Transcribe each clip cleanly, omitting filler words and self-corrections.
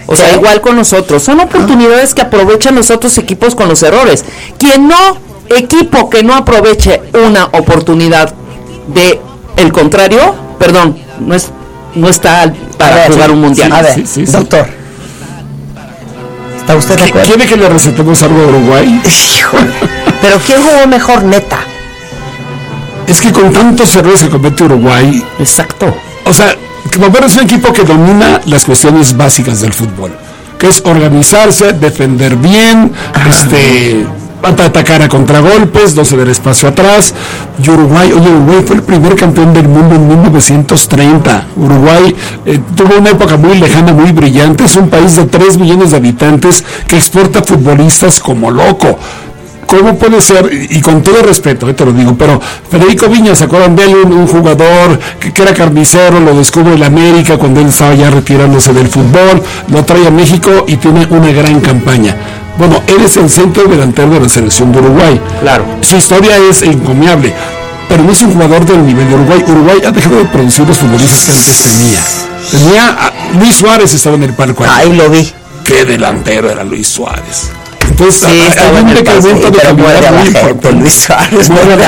O sea, igual con nosotros. Son oportunidades que aprovechan los otros equipos con los errores. Equipo que no aproveche una oportunidad de el contrario, perdón, no está para jugar un mundial. A ver, doctor, ¿está usted de acuerdo? ¿Quiere que le recetemos algo a Uruguay? Pero ¿quién jugó mejor, neta? Es que con tantos errores que comete Uruguay... Exacto. O sea, como es un equipo que domina las cuestiones básicas del fútbol, que es organizarse, defender bien, atacar a contragolpes, no ceder espacio atrás. Y Uruguay fue el primer campeón del mundo en 1930. Uruguay tuvo una época muy lejana, muy brillante. Es un país de 3 millones de habitantes que exporta futbolistas como loco. ¿Cómo puede ser? Y con todo respeto, te lo digo, pero Federico Viñas, ¿se acuerdan de él? Un jugador que era carnicero, lo descubre en América cuando él estaba ya retirándose del fútbol, lo trae a México y tiene una gran campaña. Bueno, él es el centro delantero de la selección de Uruguay. Claro. Su historia es encomiable, pero no es un jugador del nivel de Uruguay. Uruguay ha dejado de producir los futbolistas que antes tenía. Luis Suárez estaba en el palco. Ahí lo vi. Qué delantero era Luis Suárez. Entonces, sí, hay un decremento de calidad muy importante. Luis Suárez,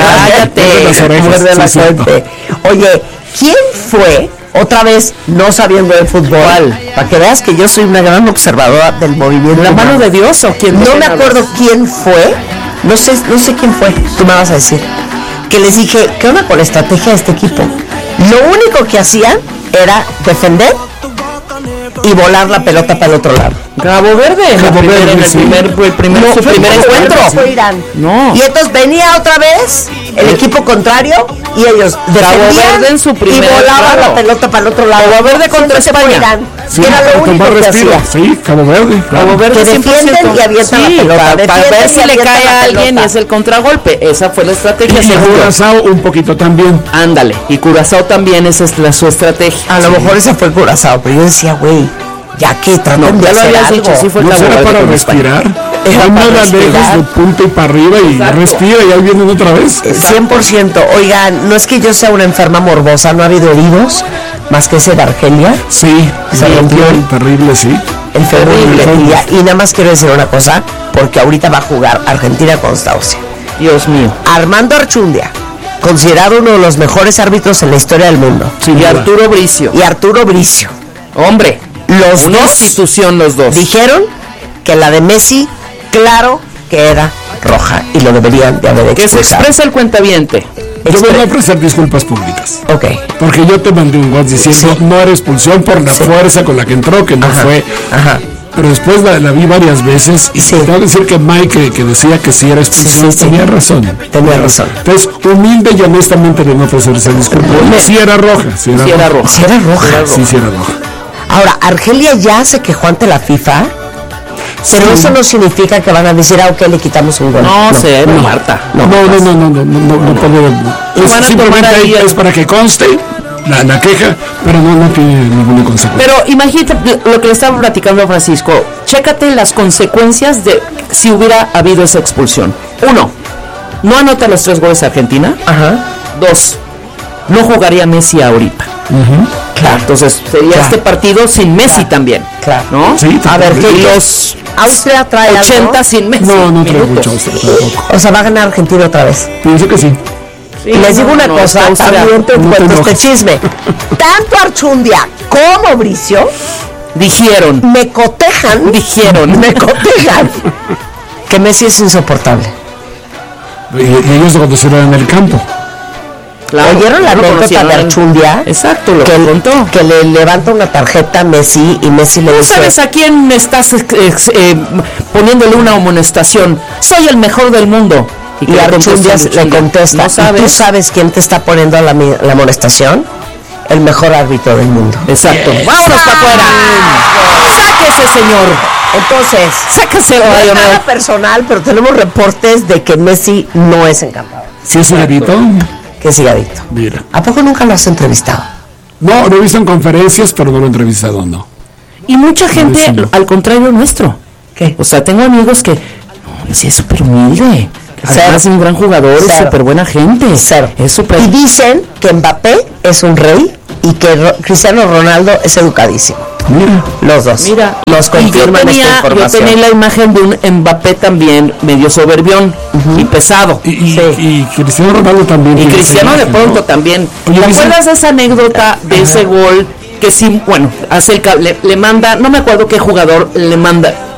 cállate. Oye, ¿quién fue? Otra vez, no sabiendo de fútbol, para que veas que yo soy una gran observadora del movimiento. ¿La mano de Dios o quién? No me acuerdo quién fue, no sé quién fue, tú me vas a decir. Que les dije, ¿qué onda con la estrategia de este equipo? Lo único que hacían era defender y volar la pelota para el otro lado. Cabo Verde, su primer encuentro. Fue Irán. No. Y entonces venía otra vez el equipo contrario y ellos defendían en su y volaban la pelota para el otro lado. Cabo Verde contra España. Sí, era lo único que hacía. Sí, Cabo Verde. Cabo Verde que defienden y avientan la pelota. Para ver si le cae a alguien y es el contragolpe. Esa fue la estrategia. Y Curazao un poquito también. Ándale. Y Curazao también, esa es su estrategia. A lo mejor esa fue Curazao, pero yo decía, güey, ya que traten de hacer algo. Dicho, sí fue ¿No será para respirar? Anda lejos de punta y para arriba y respira y ahí vienen otra vez. 100%. Oigan, no es que yo sea una enferma morbosa, no ha habido heridos más que ese de Argelia. Sí, se rompió terrible, sí. El terrible. Y nada más quiero decir una cosa, porque ahorita va a jugar Argentina contra Austria. Dios mío. Armando Archundia, considerado uno de los mejores árbitros en la historia del mundo. Y Arturo Bricio. Hombre, una institución los dos. Dijeron que la de Messi, claro que era roja y lo deberían de haber expulsado. Que se expresa el cuentaviente. Yo voy a ofrecer disculpas públicas. Ok. Porque yo te mandé un WhatsApp diciendo no era expulsión por la fuerza con la que entró, que no fue. Ajá. Pero después la vi varias veces y tengo que decir que Mike, que decía que sí era expulsión, tenía razón. Tenía razón. Entonces, humilde y honestamente le voy a ofrecer esa disculpa. Sí era roja. Sí era roja. Sí era roja. Ahora, Argelia ya se quejó ante la FIFA, pero eso no significa que van a decir, ok, le quitamos un gol. No, Marta. No puedo. Simplemente ahí es para que conste la queja, pero no tiene ninguna consecuencia. Pero imagínate lo que le estaba platicando a Francisco. Chécate las consecuencias de si hubiera habido esa expulsión. 1, no anota los 3 goles a Argentina. 2, no jugaría Messi ahorita. Claro. Entonces sería este partido sin Messi también. Claro. ¿No? Sí, a ver, y los Austria trae 80 algo. sin Messi. No trae mucho Austria tampoco. O sea, va a ganar Argentina otra vez. Pienso que sí. Y les digo una cosa, también te cuento este chisme. Tanto Archundia como Bricio me cotejan que Messi es insoportable. Y ellos lo conocieron en el campo. Claro, ¿oyeron la anécdota de Archundia? Exacto, lo que contó. Que le levanta una tarjeta a Messi y Messi le dice... ¿Sabes a quién estás poniéndole una amonestación? Soy el mejor del mundo. Y Archundia le contesta, ¿no sabes? ¿Tú sabes quién te está poniendo la amonestación? El mejor árbitro del mundo. Exacto. ¡Vámonos para afuera! ¡Sáquese, señor! Entonces, sáquese, no es nada personal, pero tenemos reportes de que Messi no es encantador. ¿Sí es cigadito? Que es cigadito. Mira. ¿A poco nunca lo has entrevistado? No, lo he visto en conferencias, pero no lo he entrevistado, no. Y mucha gente, al contrario nuestro. ¿Qué? O sea, tengo amigos que... No, sí, es súper humilde. Además, es un gran jugador, es súper buena gente. Cero. Es súper... Y dicen que Mbappé es un rey y que Cristiano Ronaldo es educadísimo. Mira. Los dos. Mira, los confirman esta información. Yo tenía la imagen de un Mbappé también medio soberbión y pesado. Y Cristiano Ronaldo también. Y Cristiano de pronto también. Oye, ¿Te acuerdas de esa anécdota de ese gol que sí, bueno, hace le manda, no me acuerdo qué jugador le manda,